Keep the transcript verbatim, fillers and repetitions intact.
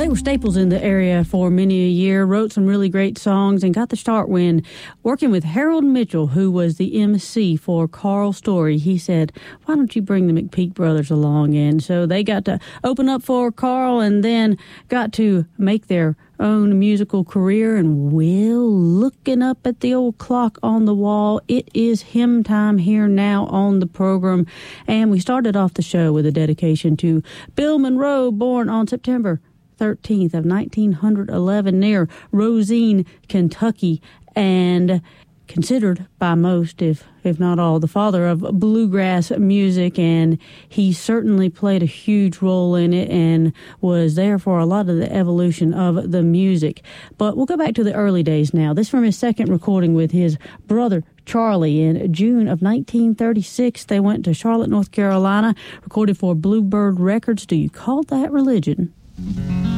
they were staples in the area for many a year, wrote some really great songs, and got the start when working with Harold Mitchell, who was the M C for Carl Story. He said, why don't you bring the McPeak brothers along? And so they got to open up for Carl and then got to make their own musical career. And well, looking up at the old clock on the wall, it is hymn time here now on the program. And we started off the show with a dedication to Bill Monroe, born on September thirteenth of nineteen eleven near Rosine, Kentucky, and considered by most, if if not all, the father of bluegrass music, and he certainly played a huge role in it and was there for a lot of the evolution of the music. But we'll go back to the early days now. This from his second recording with his brother Charlie in June of nineteen thirty-six. They went to Charlotte, North Carolina, recorded for Bluebird Records. Do you call that religion?